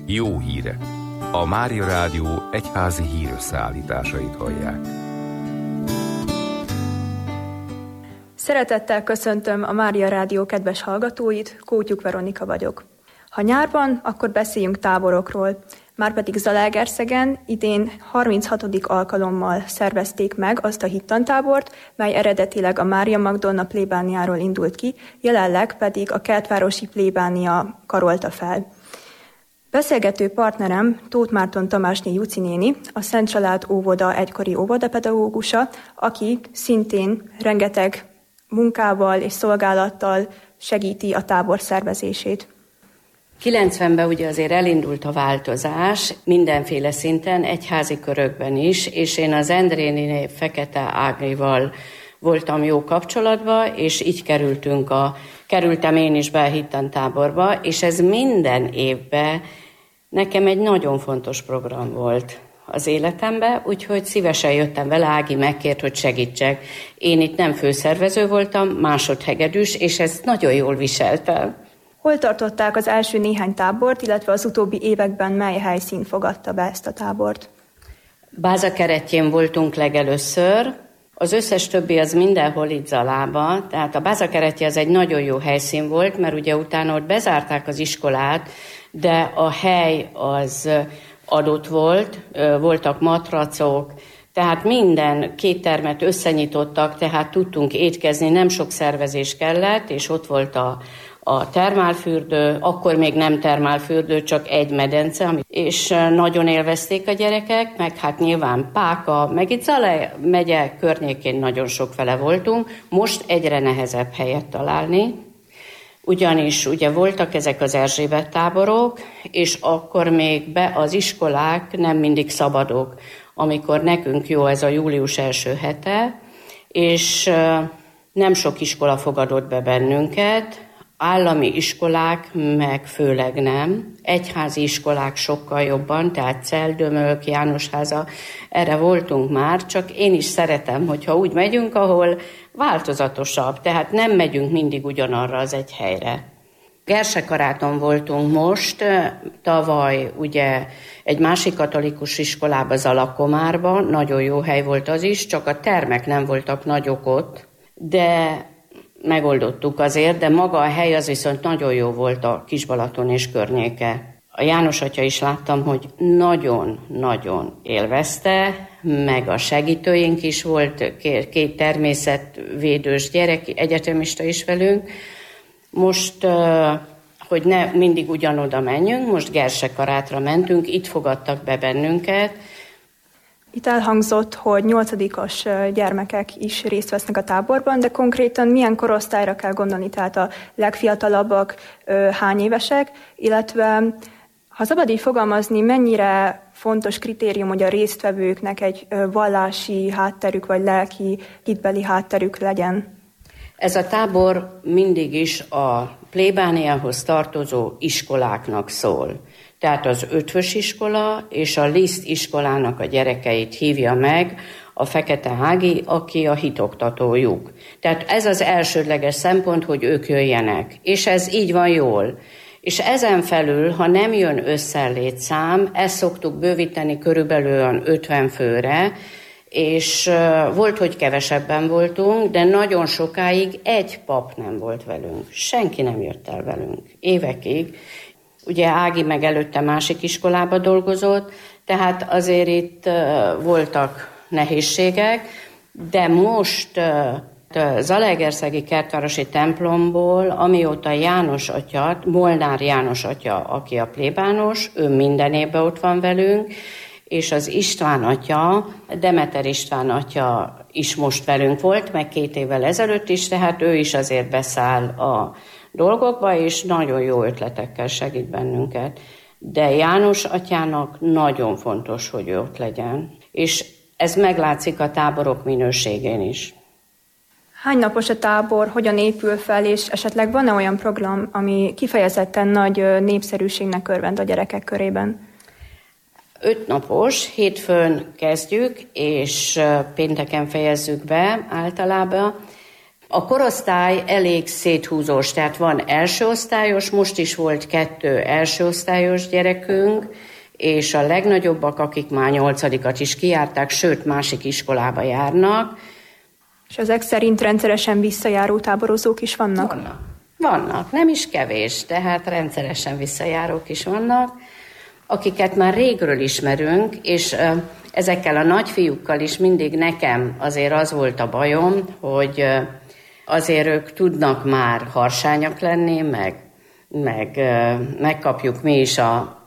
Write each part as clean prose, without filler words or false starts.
Jó hírek! A Mária Rádió egyházi hírösszeállításait hallják. Szeretettel köszöntöm a Mária Rádió kedves hallgatóit, Kótyuk Veronika vagyok. Ha nyár van, akkor beszéljünk táborokról. Márpedig Zalaegerszegen idén 36. alkalommal szervezték meg azt a hittantábort, mely eredetileg a Mária Magdolna plébániáról indult ki, jelenleg pedig a Kertvárosi plébánia karolta fel. Beszélgető partnerem Tóth Márton Tamásné Juci néni, a Szent Család óvoda egykori óvodapedagógusa, aki szintén rengeteg munkával és szolgálattal segíti a tábor szervezését. 90-ben ugye azért elindult a változás, mindenféle szinten, egyházi körökben is, és én az Endréniné Fekete Ágnival voltam jó kapcsolatban, és így kerültem én is be a hittantáborba, és ez minden évben nekem egy nagyon fontos program volt az életemben, úgyhogy szívesen jöttem vele, Ági megkért, hogy segítsek. Én itt nem főszervező voltam, másodhegedűs, és ezt nagyon jól viseltem. Hol tartották az első néhány tábort, illetve az utóbbi években mely helyszín fogadta be ezt a tábort? Bázakeretjén voltunk legelőször, az összes többi az mindenhol itt Zalába, tehát a Bázakeretje az egy nagyon jó helyszín volt, mert ugye utána ott bezárták az iskolát, de a hely az adott volt, voltak matracok, tehát minden két termet összenyitottak, tehát tudtunk étkezni, nem sok szervezés kellett, és ott volt a termálfürdő, akkor még nem termálfürdő, csak egy medence, és nagyon élvezték a gyerekek, meg hát nyilván Páka, meg itt Zala megye környékén nagyon sok vele voltunk, most egyre nehezebb helyet találni, ugyanis ugye voltak ezek az Erzsébet táborok, és akkor még az iskolák nem mindig szabadok, amikor nekünk jó ez a július első hete, és nem sok iskola fogadott be bennünket, állami iskolák meg főleg nem, egyházi iskolák sokkal jobban, tehát Celdömölk, Jánosháza, erre voltunk már, csak én is szeretem, hogyha úgy megyünk, ahol változatosabb, tehát nem megyünk mindig ugyanarra az egy helyre. Gersekaráton voltunk most, tavaly ugye egy másik katolikus iskolába, Zalakomárban, nagyon jó hely volt az is, csak a termek nem voltak nagyok ott, de megoldottuk azért, de maga a hely az viszont nagyon jó volt a Kisbalaton és környéke. A János atya is láttam, hogy nagyon-nagyon élvezte, meg a segítőink is volt, két természetvédős gyerek, egyetemista is velünk. Most, hogy ne mindig ugyanoda menjünk, most Gersekarátra mentünk, itt fogadtak be bennünket. Itt elhangzott, hogy 8-as gyermekek is részt vesznek a táborban, de konkrétan milyen korosztályra kell gondolni, tehát a legfiatalabbak hány évesek, illetve ha szabad így fogalmazni, mennyire fontos kritérium, hogy a résztvevőknek egy vallási hátterük vagy lelki hitbeli hátterük legyen? Ez a tábor mindig is a plébániához tartozó iskoláknak szól. Tehát az Ötvös iskola és a Liszt iskolának a gyerekeit hívja meg a Fekete Ági, aki a hitoktatójuk. Tehát ez az elsődleges szempont, hogy ők jöjjenek. És ez így van jól. És ezen felül, ha nem jön össze létszám, ezt szoktuk bővíteni körülbelül 50 főre, és volt, hogy kevesebben voltunk, de nagyon sokáig egy pap nem volt velünk. Senki nem jött el velünk. Évekig. Ugye Ági meg előtte másik iskolába dolgozott, tehát azért itt voltak nehézségek, de most Zalaegerszegi Kertvárosi templomból, amióta János atya, Molnár János atya, aki a plébános, ő minden évben ott van velünk, és az István atya, Demeter István atya is most velünk volt, meg 2 évvel ezelőtt is, tehát ő is azért beszáll a dolgokba, és nagyon jó ötletekkel segít bennünket. De János atyának nagyon fontos, hogy ő ott legyen. És ez meglátszik a táborok minőségén is. Hány napos a tábor, hogyan épül fel, és esetleg van-e olyan program, ami kifejezetten nagy népszerűségnek örvend a gyerekek körében? 5 napos, hétfőn kezdjük, és pénteken fejezzük be általában. A korosztály elég széthúzós, tehát van elsőosztályos, most is volt 2 elsőosztályos gyerekünk, és a legnagyobbak, akik már 8-at is kijárták, sőt, másik iskolába járnak. És ezek szerint rendszeresen visszajáró táborozók is vannak? Vannak, nem is kevés, tehát rendszeresen visszajárók is vannak, akiket már régről ismerünk, és ezekkel a nagyfiúkkal is mindig nekem azért az volt a bajom, hogy azért ők tudnak már harsányak lenni, meg megkapjuk mi is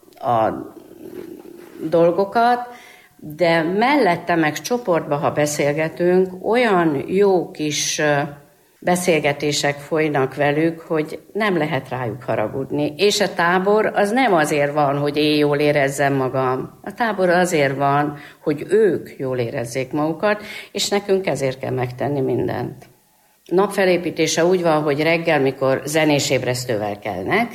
a dolgokat, de mellette meg csoportba, ha beszélgetünk, olyan jó kis beszélgetések folynak velük, hogy nem lehet rájuk haragudni. És a tábor az nem azért van, hogy én jól érezzem magam. A tábor azért van, hogy ők jól érezzék magukat, és nekünk ezért kell megtenni mindent. Napfelépítése úgy van, hogy reggel, mikor zenés ébresztővel kelnek,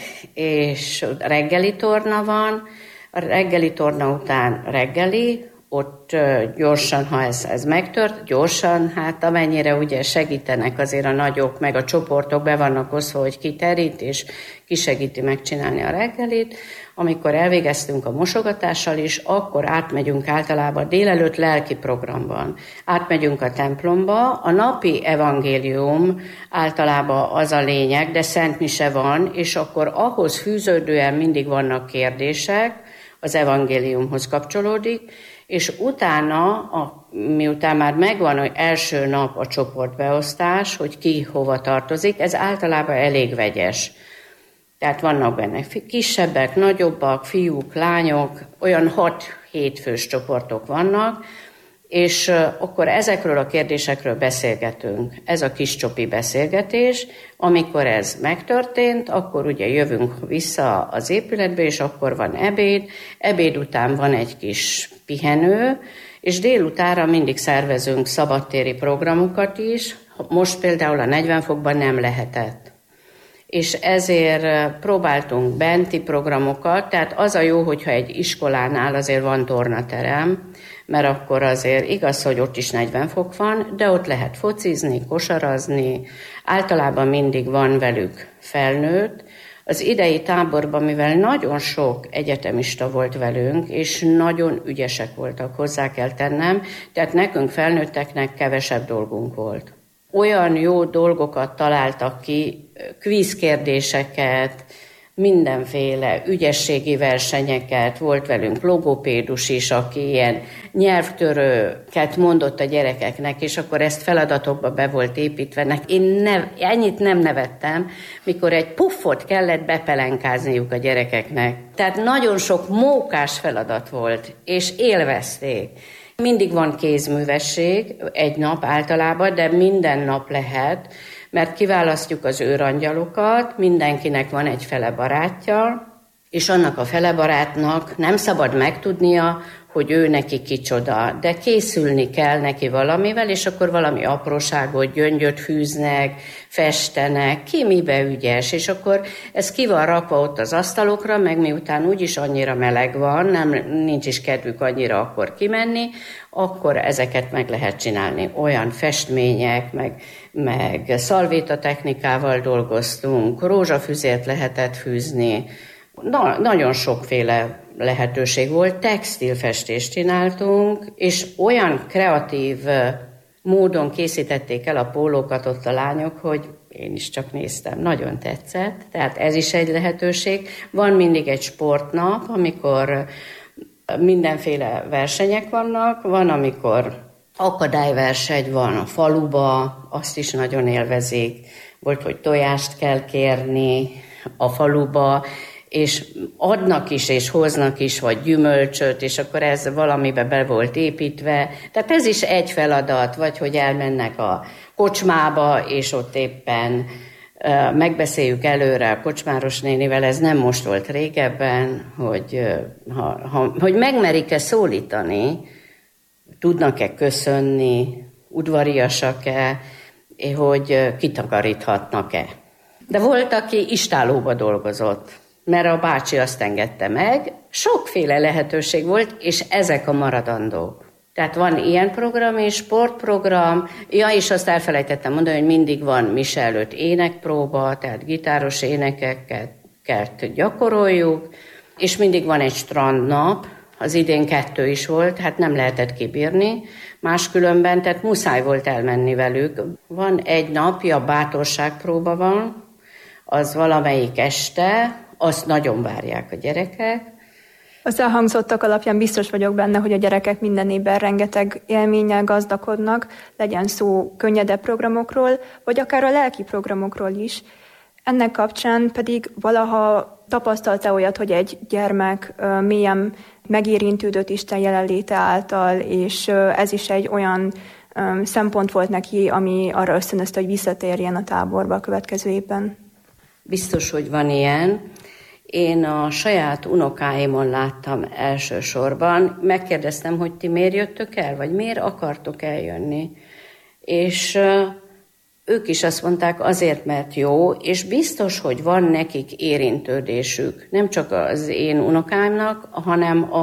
és reggeli torna van, a reggeli torna után reggeli, ott gyorsan, ha ez megtört, gyorsan, hát amennyire ugye segítenek azért a nagyok, meg a csoportok be vannak osztva, hogy ki terít, és ki segíti megcsinálni a reggelit. Amikor elvégeztünk a mosogatással is, akkor átmegyünk általában délelőtt lelki programban. Átmegyünk a templomba, a napi evangélium általában az a lényeg, de szentmise van, és akkor ahhoz fűződően mindig vannak kérdések, az evangéliumhoz kapcsolódik, és utána, miután már megvan az első nap a csoportbeosztás, hogy ki hova tartozik, ez általában elég vegyes. Tehát vannak benne kisebbek, nagyobbak, fiúk, lányok, olyan 6-7 fős csoportok vannak, és akkor ezekről a kérdésekről beszélgetünk. Ez a kis csopi beszélgetés. Amikor ez megtörtént, akkor ugye jövünk vissza az épületbe, és akkor van ebéd. Ebéd után van egy kis pihenő, és délutánra mindig szervezünk szabadtéri programokat is. Most például a 40 fokban nem lehetett. És ezért próbáltunk benti programokat, tehát az a jó, hogyha egy iskolánál azért van tornaterem, mert akkor azért igaz, hogy ott is 40 fok van, de ott lehet focizni, kosarazni, általában mindig van velük felnőtt. Az idei táborban, mivel nagyon sok egyetemista volt velünk, és nagyon ügyesek voltak, hozzá kell tennem, tehát nekünk felnőtteknek kevesebb dolgunk volt. Olyan jó dolgokat találtak ki, kvízkérdéseket, mindenféle ügyességi versenyeket, volt velünk logopédus is, aki ilyen nyelvtörőket mondott a gyerekeknek, és akkor ezt feladatokba be volt építve. Én ennyit nem nevettem, mikor egy puffot kellett bepelenkázniuk a gyerekeknek. Tehát nagyon sok mókás feladat volt, és élvezték. Mindig van kézművesség, egy nap általában, de minden nap lehet, mert kiválasztjuk az őrangyalokat, mindenkinek van egy fele barátja, és annak a fele barátnak nem szabad megtudnia, hogy ő neki kicsoda, de készülni kell neki valamivel, és akkor valami apróságot, gyöngyöt fűznek, festenek, ki mibe ügyes, és akkor ez ki van rakva ott az asztalokra, meg miután úgyis annyira meleg van, nincs is kedvük annyira akkor kimenni, akkor ezeket meg lehet csinálni. Olyan festmények, meg szalvétatechnikával dolgoztunk, rózsafüzért lehetett fűzni, nagyon sokféle lehetőség volt, textilfestést csináltunk, és olyan kreatív módon készítették el a pólókat ott a lányok, hogy én is csak néztem, nagyon tetszett, tehát ez is egy lehetőség. Van mindig egy sportnap, amikor mindenféle versenyek vannak, van, amikor akadályverseny van a faluba, azt is nagyon élvezik, volt, hogy tojást kell kérni a faluba, és adnak is, és hoznak is, vagy gyümölcsöt, és akkor ez valamibe be volt építve. Tehát ez is egy feladat, vagy hogy elmennek a kocsmába, és ott éppen megbeszéljük előre a kocsmáros nénivel, ez nem most volt régebben, hogy megmerik-e szólítani, tudnak-e köszönni, udvariasak-e, hogy kitakaríthatnak-e. De volt, aki istállóba dolgozott, mert a bácsi azt engedte meg. Sokféle lehetőség volt, és ezek a maradandók. Tehát van ilyen program és sportprogram. Ja, és azt elfelejtettem mondani, hogy mindig van mise előtt énekpróba, tehát gitáros énekeket gyakoroljuk, és mindig van egy strandnap, az idén 2 is volt, hát nem lehetett kibírni, máskülönben, tehát muszáj volt elmenni velük. Van egy napja, bátorságpróba van, az valamelyik este, azt nagyon várják a gyerekek. Az elhangzottak alapján biztos vagyok benne, hogy a gyerekek minden évben rengeteg élménnyel gazdagodnak, legyen szó könnyedebb programokról, vagy akár a lelki programokról is. Ennek kapcsán pedig valaha tapasztalta olyat, hogy egy gyermek mélyen megérintődött Isten jelenléte által, és ez is egy olyan szempont volt neki, ami arra ösztönözte, hogy visszatérjen a táborba a következő évben. Biztos, hogy van ilyen. Én a saját unokáimon láttam elsősorban. Megkérdeztem, hogy ti miért jöttök el, vagy miért akartok eljönni. És ők is azt mondták, azért, mert jó, és biztos, hogy van nekik érintődésük. Nem csak az én unokáimnak, hanem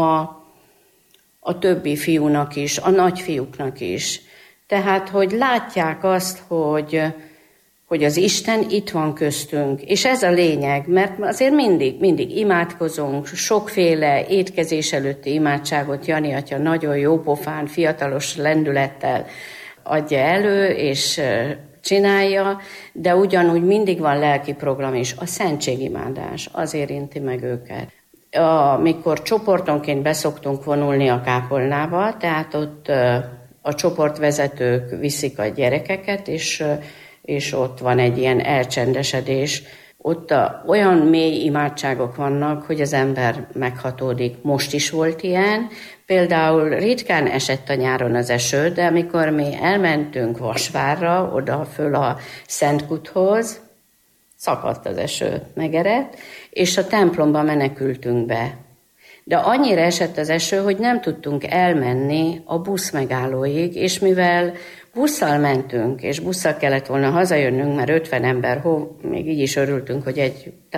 a többi fiúnak is, a nagyfiúknak is. Tehát, hogy látják azt, hogy az Isten itt van köztünk, és ez a lényeg, mert azért mindig imádkozunk, sokféle étkezés előtti imádságot Jani atya nagyon jópofán, fiatalos lendülettel adja elő, és csinálja, de ugyanúgy mindig van lelki program is, a szentségimádás, az érinti meg őket. Amikor csoportonként beszoktunk vonulni a kápolnába, tehát ott a csoportvezetők viszik a gyerekeket, és ott van egy ilyen elcsendesedés. Ott olyan mély imádságok vannak, hogy az ember meghatódik. Most is volt ilyen. Például ritkán esett a nyáron az eső, de amikor mi elmentünk Vasvárra, oda föl a Szentkuthoz, szakadt az eső, megerett, és a templomba menekültünk be. De annyira esett az eső, hogy nem tudtunk elmenni a busz megállóig, és mivel busszal mentünk, és busszal kellett volna hazajönnünk, mert 50 ember, még így is örültünk, hogy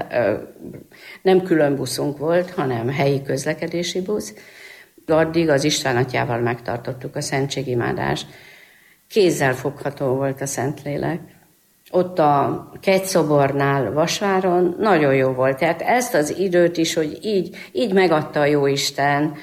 nem külön buszunk volt, hanem helyi közlekedési busz. Addig az István atyával megtartottuk a szentségimádást. Kézzel fogható volt a Szentlélek. Ott a kegyszobornál Vasváron nagyon jó volt. Tehát ezt az időt is, hogy így megadta a Jóisten,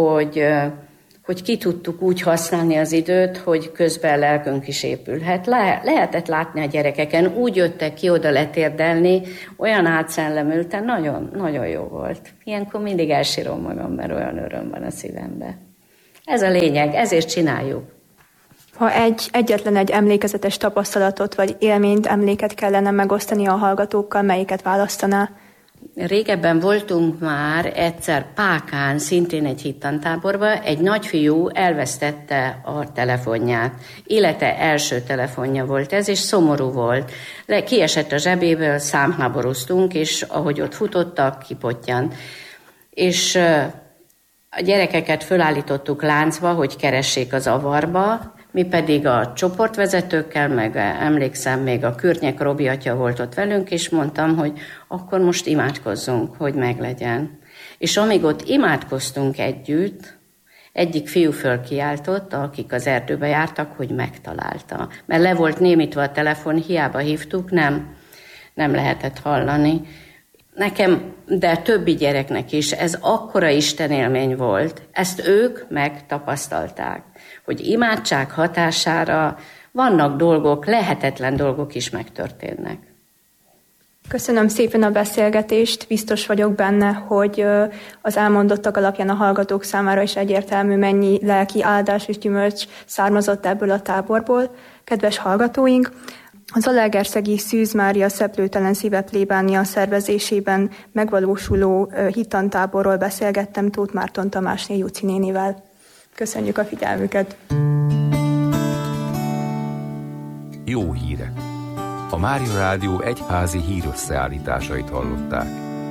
hogy ki tudtuk úgy használni az időt, hogy közben lelkünk is épülhet. Lehetett látni a gyerekeken, úgy jöttek ki oda letérdelni, olyan átszellemülten, nagyon, nagyon jó volt. Ilyenkor mindig elsírom magam, mert olyan öröm van a szívemben. Ez a lényeg, ezért csináljuk. Ha egyetlen egy emlékezetes tapasztalatot vagy élményt, emléket kellene megosztani a hallgatókkal, melyiket választaná? Régebben voltunk már egyszer Pákán, szintén egy hittantáborban, egy nagyfiú elvesztette a telefonját. Élete első telefonja volt ez, és szomorú volt. Kiesett a zsebéből, számháborúztunk, és ahogy ott futottak, kipottyant. És a gyerekeket fölállítottuk láncba, hogy keressék az avarba, mi pedig a csoportvezetőkkel, meg emlékszem, még a Kürnyek Robi atya volt ott velünk, és mondtam, hogy akkor most imádkozzunk, hogy meglegyen. És amíg ott imádkoztunk együtt, egyik fiú fölkiáltott, akik az erdőbe jártak, hogy megtalálta. Mert le volt némítva a telefon, hiába hívtuk, nem lehetett hallani. Nekem, de többi gyereknek is, ez akkora istenélmény volt. Ezt ők megtapasztalták, hogy imádság hatására vannak dolgok, lehetetlen dolgok is megtörténnek. Köszönöm szépen a beszélgetést, biztos vagyok benne, hogy az elmondottak alapján a hallgatók számára is egyértelmű, mennyi lelki áldás és gyümölcs származott ebből a táborból. Kedves hallgatóink, az Zalaegerszegi Szűz Mária Szeplőtelen Szíve plébánia szervezésében megvalósuló hittantáborról beszélgettem Tóth Márton Tamásné Juci nénivel. Köszönjük a figyelmüket! Jó hírek! A Mária Rádió egyházi hírösszeállításait hallották.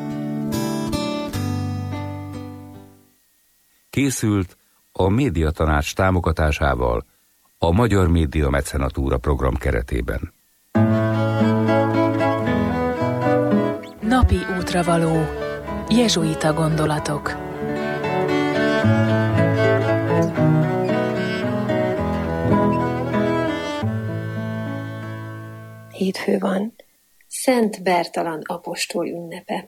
Készült a Médiatanács támogatásával a Magyar Média Mecenatúra program keretében. Napi útravaló. Jezsuita gondolatok. hétfő van, Szent Bertalan apostol ünnepe.